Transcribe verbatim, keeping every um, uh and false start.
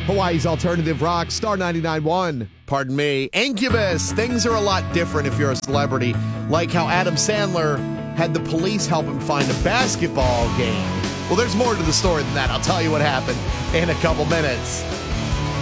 Hawaii's alternative rock, Star ninety-nine point one. Pardon me. Incubus. Things are a lot different if you're a celebrity. Like how Adam Sandler had the police help him find a basketball game. Well, there's more to the story than that. I'll tell you what happened in a couple minutes.